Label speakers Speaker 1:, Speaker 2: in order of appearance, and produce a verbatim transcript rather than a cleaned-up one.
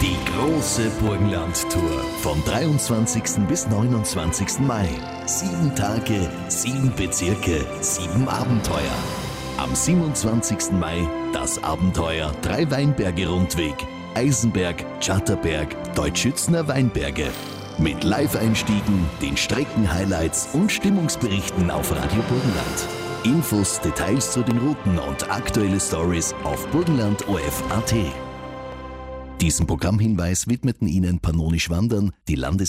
Speaker 1: Die große Burgenland-Tour vom dreiundzwanzigsten bis neunundzwanzigsten Mai. Sieben Tage, sieben Bezirke, sieben Abenteuer. Am siebenundzwanzigsten Mai das Abenteuer Drei Weinberge Rundweg. Eisenberg, Schatterberg, Deutschützner Weinberge. Mit Live-Einstiegen, den Strecken-Highlights und Stimmungsberichten auf Radio Burgenland. Infos, Details zu den Routen und aktuelle Stories auf burgenland O F punkt A T. Diesen Programmhinweis widmeten Ihnen Pannonisch Wandern, die Landes